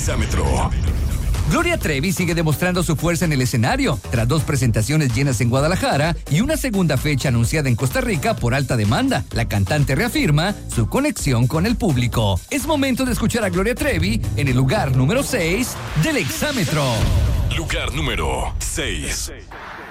Exámetro. Gloria Trevi sigue demostrando su fuerza en el escenario, tras 2 presentaciones llenas en Guadalajara y una segunda fecha anunciada en Costa Rica por alta demanda. La cantante reafirma su conexión con el público. Es momento de escuchar a Gloria Trevi en el lugar número 6 del Exámetro. Lugar número 6.